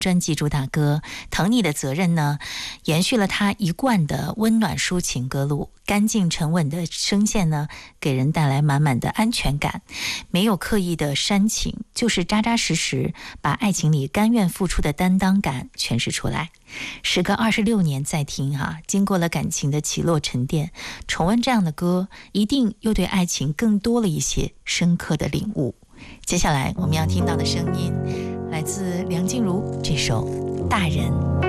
专辑主打歌《疼你的责任》呢，延续了他一贯的温暖抒情歌路，干净沉稳的声线呢，给人带来满满的安全感，没有刻意的煽情，就是扎扎实实把爱情里甘愿付出的担当感诠释出来。时隔26年再听经过了感情的起落沉淀，重温这样的歌，一定又对爱情更多了一些深刻的领悟。接下来我们要听到的声音来自梁静茹这首《大人》。